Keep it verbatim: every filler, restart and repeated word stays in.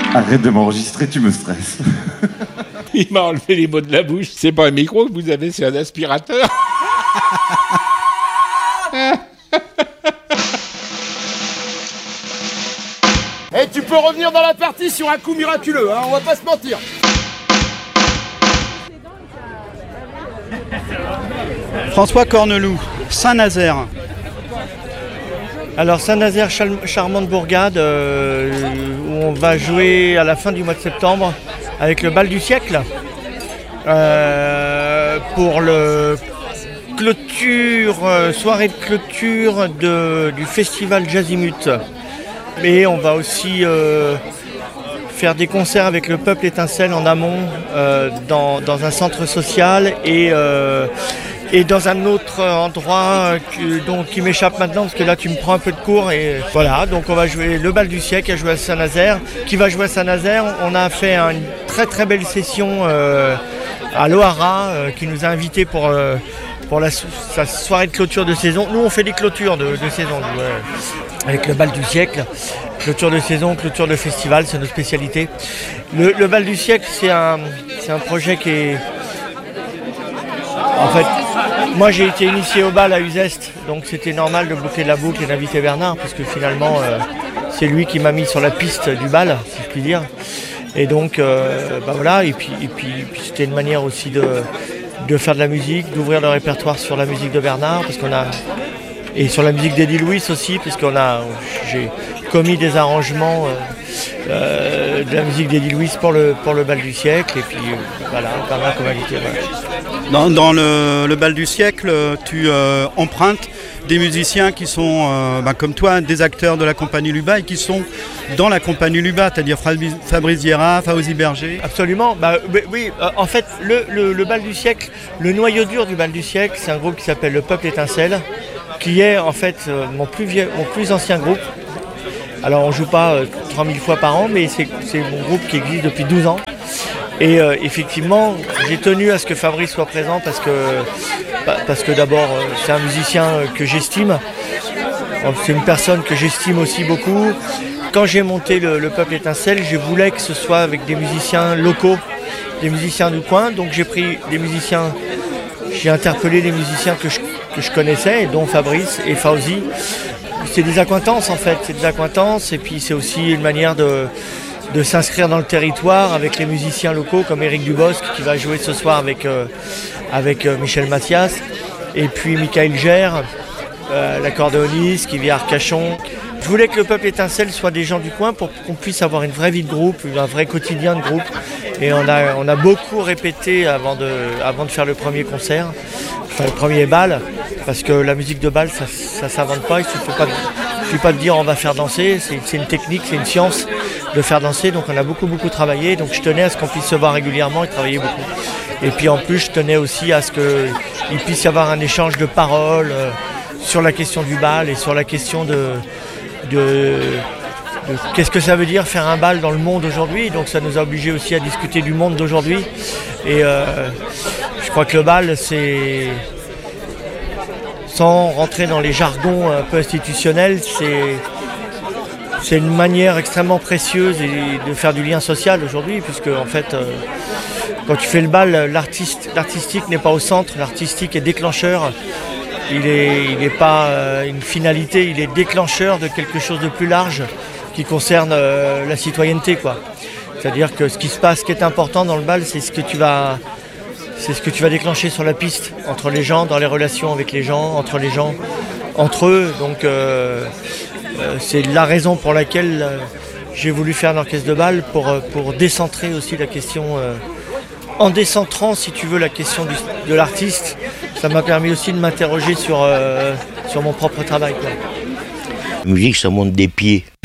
Arrête de m'enregistrer, tu me stresses. Il m'a enlevé les mots de la bouche. C'est pas un micro que vous avez, c'est un aspirateur. Et tu peux revenir dans la partie sur un coup miraculeux, hein, on va pas se mentir. François Corneloup, Saint-Nazaire. Alors Saint-Nazaire, charmante bourgade, euh, où on va jouer à la fin du mois de septembre avec le bal du siècle euh, pour le clôture, euh, soirée de clôture de, du festival Jazzimut. Et on va aussi euh, faire des concerts avec le Peuple Étincelle en amont euh, dans, dans un centre social et euh, Et dans un autre endroit qui, donc, qui m'échappe maintenant parce que là tu me prends un peu de cours et voilà, donc on va jouer le bal du siècle à jouer à Saint-Nazaire. Qui va jouer à Saint-Nazaire, on a fait une très très belle session euh, à l'Ohara euh, qui nous a invités pour, euh, pour la sa soirée de clôture de saison. Nous on fait des clôtures de, de saison nous, euh, avec le bal du siècle. Clôture de saison, clôture de festival, c'est notre spécialité. Le, le bal du siècle, c'est un, c'est un projet qui est... En fait, moi j'ai été initié au bal à Uzeste, donc c'était normal de boucler la boucle et d'inviter Bernard, parce que finalement euh, c'est lui qui m'a mis sur la piste du bal, si je puis dire. Et donc euh, bah voilà, et puis, et puis, puis c'était une manière aussi de, de faire de la musique, d'ouvrir le répertoire sur la musique de Bernard, parce qu'on a et sur la musique d'Eddie Louis aussi, parce qu'on a j'ai commis des arrangements euh, euh, de la musique d'Eddie Louis pour le pour le bal du siècle, et puis euh, voilà, Bernard comme invité. Voilà. Dans, dans le, le bal du siècle, tu euh, empruntes des musiciens qui sont, euh, bah, comme toi, des acteurs de la compagnie Luba et qui sont dans la compagnie Luba, c'est-à-dire Fabrice Vieira, Fawzi Berger. Absolument. Bah, oui, euh, en fait, le, le, le bal du siècle, le noyau dur du bal du siècle, c'est un groupe qui s'appelle le Peuple Étincelle, qui est en fait euh, mon, plus vieux, mon plus ancien groupe. Alors on ne joue pas euh, trois mille fois par an, mais c'est, c'est mon groupe qui existe depuis douze ans. Et euh, effectivement, j'ai tenu à ce que Fabrice soit présent parce que, parce que d'abord, euh, c'est un musicien que j'estime. C'est une personne que j'estime aussi beaucoup. Quand j'ai monté le, le Peuple Étincelle, je voulais que ce soit avec des musiciens locaux, des musiciens du coin. Donc j'ai pris des musiciens, j'ai interpellé des musiciens que je, que je connaissais, dont Fabrice et Fawzi. C'est des accointances en fait, c'est des accointances. Et puis c'est aussi une manière de... de s'inscrire dans le territoire avec les musiciens locaux comme Éric Dubosc qui va jouer ce soir avec, euh, avec euh, Michel Mathias, et puis Michael Gère, euh, l'accordéoniste qui vient à Arcachon. Je voulais que le Peuple Étincelle soit des gens du coin pour qu'on puisse avoir une vraie vie de groupe, un vrai quotidien de groupe. Et on a, on a beaucoup répété avant de, avant de faire le premier concert, enfin le premier bal, parce que la musique de bal ça ne s'invente pas, il ne suffit pas de, il suffit pas de dire on va faire danser, c'est, c'est une technique, c'est une science de faire danser, donc on a beaucoup beaucoup travaillé, donc je tenais à ce qu'on puisse se voir régulièrement et travailler beaucoup. Et puis en plus je tenais aussi à ce qu'il puisse y avoir un échange de paroles euh, sur la question du bal et sur la question de, de, de qu'est-ce que ça veut dire faire un bal dans le monde aujourd'hui, donc ça nous a obligés aussi à discuter du monde d'aujourd'hui. Et euh, je crois que le bal c'est, sans rentrer dans les jargons un peu institutionnels, c'est C'est une manière extrêmement précieuse de faire du lien social aujourd'hui, puisque en fait, euh, quand tu fais le bal, l'artiste, l'artistique n'est pas au centre, l'artistique est déclencheur. Il est, il n'est pas euh, une finalité, il est déclencheur de quelque chose de plus large qui concerne euh, la citoyenneté, quoi. C'est-à-dire que ce qui se passe, ce qui est important dans le bal, c'est ce que tu vas, c'est ce que tu vas déclencher sur la piste, entre les gens, dans les relations avec les gens, entre les gens, entre eux. Donc euh, Euh, c'est la raison pour laquelle euh, j'ai voulu faire un orchestre de bal, pour, euh, pour décentrer aussi la question, euh, en décentrant si tu veux la question du, de l'artiste. Ça m'a permis aussi de m'interroger sur, euh, sur mon propre travail, quoi. La musique ça monte des pieds,